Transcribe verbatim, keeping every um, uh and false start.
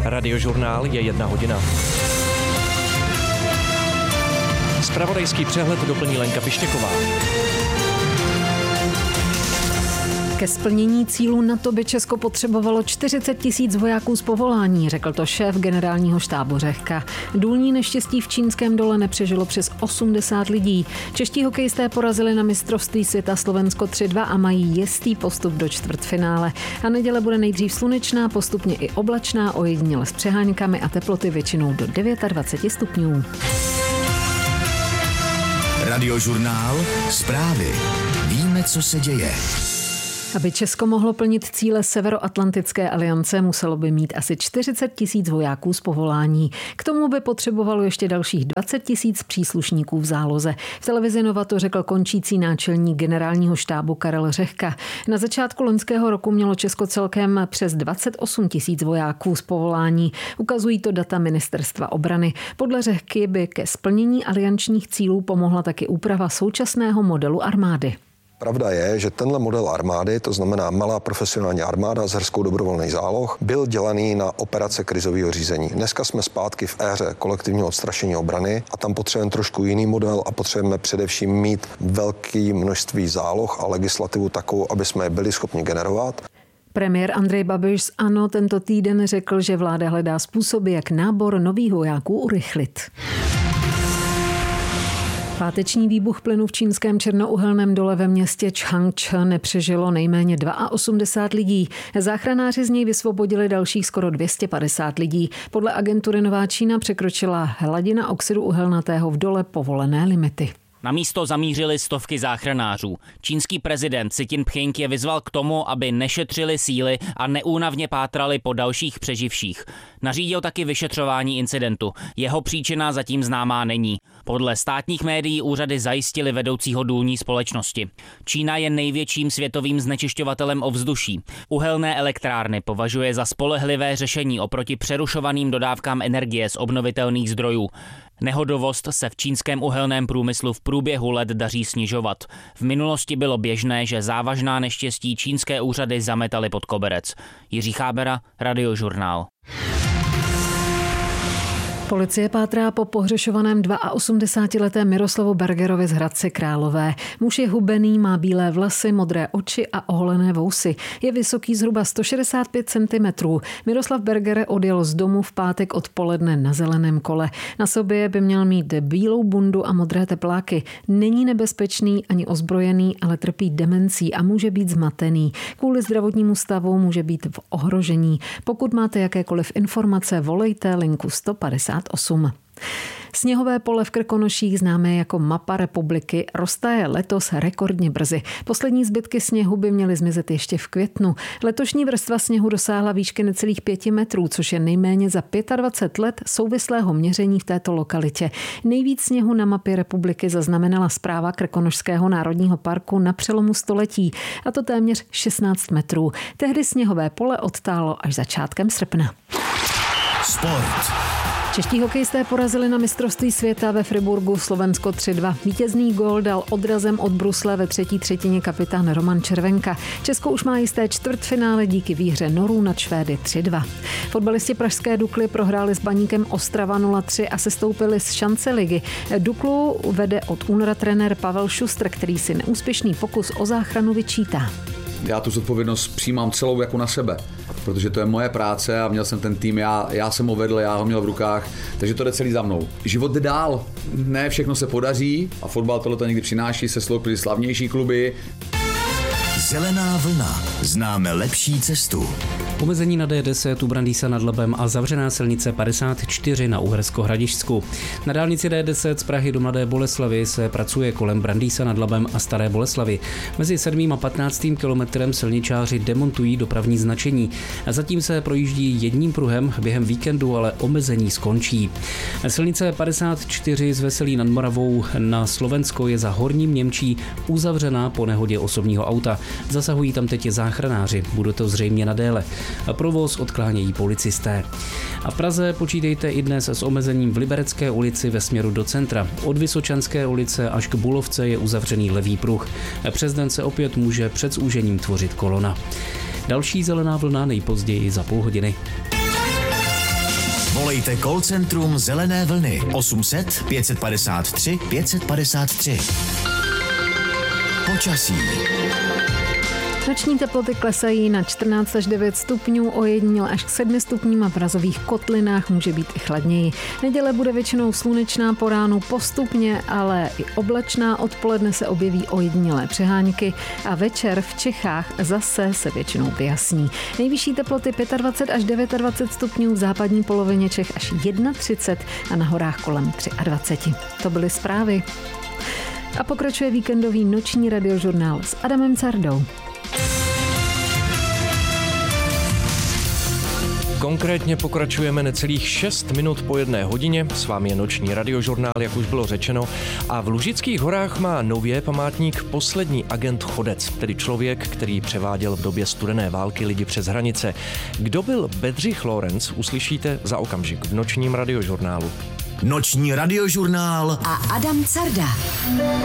Radiožurnál je jedna hodina. Zpravodajský přehled doplní Lenka Pištěková. Ke splnění cílů NATO by Česko potřebovalo čtyřicet tisíc vojáků z povolání, řekl to šéf generálního štábu Řehka. Důlní neštěstí v čínském dole nepřežilo přes osmdesát lidí. Čeští hokejisté porazili na mistrovství světa Slovensko tři dva a mají jistý postup do čtvrtfinále. A neděle bude nejdřív slunečná, postupně i oblačná, ojediněle s přeháňkami a teploty většinou do dvacet devět stupňů. Radiožurnál, zprávy. Víme, co se děje. Aby Česko mohlo plnit cíle Severoatlantické aliance, muselo by mít asi čtyřicet tisíc vojáků z povolání. K tomu by potřebovalo ještě dalších dvacet tisíc příslušníků v záloze. V televizi Nova to řekl končící náčelník generálního štábu Karel Řehka. Na začátku loňského roku mělo Česko celkem přes dvacet osm tisíc vojáků z povolání. Ukazují to data ministerstva obrany. Podle Řehky by ke splnění aliančních cílů pomohla taky úprava současného modelu armády. Pravda je, že tenhle model armády, to znamená malá profesionální armáda s hrskou dobrovolných záloh, byl dělaný na operace krizového řízení. Dneska jsme zpátky v éře kolektivního odstrašení obrany a tam potřebujeme trošku jiný model a potřebujeme především mít velké množství záloh a legislativu takovou, aby jsme je byli schopni generovat. Premiér Andrej Babiš z ANO tento týden řekl, že vláda hledá způsoby, jak nábor nových vojáků urychlit. Páteční výbuch plynu v čínském černouhelném dole ve městě Changche nepřežilo nejméně osmdesát dva lidí. Záchranáři z něj vysvobodili dalších skoro dvě stě padesát lidí. Podle agentury Nová Čína překročila hladina oxidu uhelnatého v dole povolené limity. Na místo zamířili stovky záchranářů. Čínský prezident Xi Jinping je vyzval k tomu, aby nešetřili síly a neúnavně pátrali po dalších přeživších. Nařídil taky vyšetřování incidentu. Jeho příčina zatím známá není. Podle státních médií úřady zajistili vedoucího důlní společnosti. Čína je největším světovým znečišťovatelem ovzduší. Uhelné elektrárny považuje za spolehlivé řešení oproti přerušovaným dodávkám energie z obnovitelných zdrojů. Nehodovost se v čínském uhelném průmyslu v průběhu let daří snižovat. V minulosti bylo běžné, že závažná neštěstí čínské úřady zametaly pod koberec. Jiří Chábera, Radiožurnál. Policie pátrá po pohřešovaném osmdesátiletém Miroslavu Bergerovi z Hradce Králové. Muž je hubený, má bílé vlasy, modré oči a oholené vousy. Je vysoký zhruba sto šedesát pět centimetrů. Miroslav Berger odjel z domu v pátek odpoledne na zeleném kole. Na sobě by měl mít bílou bundu a modré tepláky. Není nebezpečný ani ozbrojený, ale trpí demencí a může být zmatený. Kvůli zdravotnímu stavu může být v ohrožení. Pokud máte jakékoliv informace, volejte linku sto padesát osm. Sněhové pole v Krkonoších, známé jako mapa republiky, roztaje letos rekordně brzy. Poslední zbytky sněhu by měly zmizet ještě v květnu. Letošní vrstva sněhu dosáhla výšky necelých pěti metrů, což je nejméně za dvacet pět let souvislého měření v této lokalitě. Nejvíc sněhu na mapě republiky zaznamenala správa Krkonošského národního parku na přelomu století, a to téměř šestnáct metrů. Tehdy sněhové pole odtálo až začátkem srpna. Sport. Čeští hokejisté porazili na mistrovství světa ve Friburgu Slovensko tři dva. Vítězný gól dal odrazem od brusle ve třetí třetině kapitán Roman Červenka. Česko už má jisté čtvrtfinále díky výhře Norů nad Švédy tři dva. Fotbalisti pražské Dukly prohráli s Baníkem Ostrava nula tři a sestoupili z šance ligy. Duklu vede od února trenér Pavel Šustr, který si neúspěšný pokus o záchranu vyčítá. Já tu zodpovědnost přijímám celou jako na sebe, protože to je moje práce a měl jsem ten tým, já, já jsem ho vedl, já ho měl v rukách, takže to jde celý za mnou. Život jde dál, ne všechno se podaří a fotbal tohle to někdy přináší, se sloupily slavnější kluby. Zelená vlna. Známe lepší cestu. Omezení na D deset u Brandýsa nad Labem a zavřená silnice padesát čtyři na Uhersko-Hradišťsku. Na dálnici D deset z Prahy do Mladé Boleslavi se pracuje kolem Brandýsa nad Labem a Staré Boleslavi. Mezi sedmým a patnáctým kilometrem silničáři demontují dopravní značení. Zatím se projíždí jedním pruhem, během víkendu ale omezení skončí. Silnice padesát čtyři z Veselí nad Moravou na Slovensko je za Horním Němčí uzavřená po nehodě osobního auta. Zasahují tam teď záchranáři, bude to zřejmě na déle. Provoz odklánějí policisté. A v Praze počítejte i dnes s omezením v Liberecké ulici ve směru do centra. Od Vysočanské ulice až k Bulovce je uzavřený levý pruh. Přes den se opět může před zúžením tvořit kolona. Další zelená vlna nejpozději za půl hodiny. Volejte call centrum Zelené vlny osm set pět padesát tři pět padesát tři. Počasí. Noční teploty klesají na čtrnáct až devět stupňů, ojediněle až k sedmi stupním a v mrazových kotlinách může být i chladněji. Neděle bude většinou slunečná, po ránu postupně, ale i oblačná, odpoledne se objeví ojedinělé přehánky a večer v Čechách zase se většinou vyjasní. Nejvyšší teploty dvacet pět až dvacet devět stupňů, v západní polovině Čech až třicet jedna a na horách kolem dvacet tři. To byly zprávy. A pokračuje víkendový noční radiožurnál s Adamem Cardou. Konkrétně pokračujeme necelých šest minut po jedné hodině. S vámi je noční radiožurnál, jak už bylo řečeno. A v Lužických horách má nově památník poslední agent chodec, tedy člověk, který převáděl v době studené války lidi přes hranice. Kdo byl Bedřich Lorenc, uslyšíte za okamžik v nočním radiožurnálu. Noční radiožurnál a Adam Carda.